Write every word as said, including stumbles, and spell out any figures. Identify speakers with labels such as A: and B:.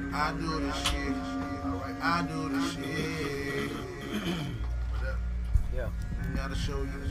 A: I do the shit. I do the shit.
B: Yeah.
A: Gotta show you.